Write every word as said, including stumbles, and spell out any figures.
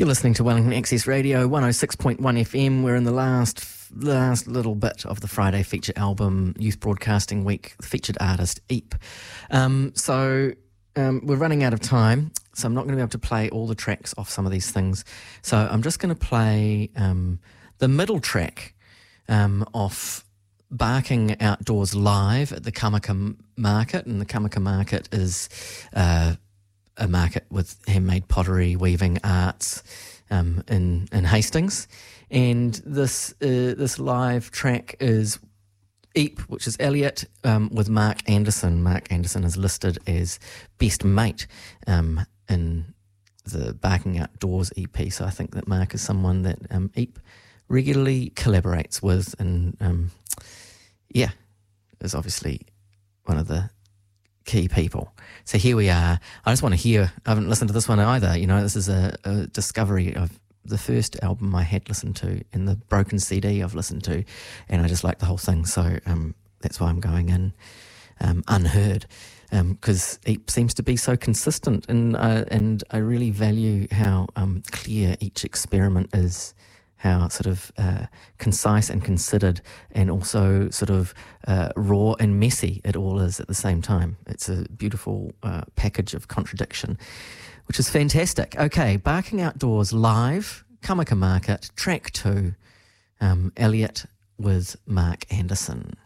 You're listening to Wellington Access Radio, one oh six point one F M. We're in the last last little bit of the Friday feature album, Youth Broadcasting Week, featured artist Eep. Um, so um, we're running out of time, so I'm not going to be able to play all the tracks off some of these things. So I'm just going to play um, the middle track um, off Barking Outdoors Live at the Kamaka Market, and the Kamaka Market is Uh, a market with handmade pottery, weaving arts um, in in Hastings, and this uh, this live track is Eep, which is Elliot, um, with Mark Anderson. Mark Anderson is listed as best mate um, in the Barking Outdoors E P, so I think that Mark is someone that um, Eep regularly collaborates with, and um, yeah, is obviously one of the key people. So here we are. I just want to hear, I haven't listened to this one either, you know, this is a, a discovery of the first album I had listened to, and the broken C D I've listened to, and I just like the whole thing, so um, that's why I'm going in um, unheard, because um, Eep seems to be so consistent, and uh, and I really value how um, clear each experiment is, how sort of uh, concise and considered, and also sort of uh, raw and messy it all is at the same time. It's a beautiful uh, package of contradiction, which is fantastic. Okay, Barking Outdoors Live, Kamaka Market, track two, um, Elliot with Mark Anderson.